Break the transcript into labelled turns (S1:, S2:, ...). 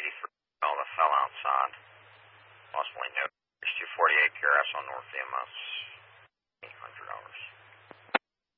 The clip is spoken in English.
S1: well, that fell outside. Possibly no. There's 248 PRS on North EMS. $800.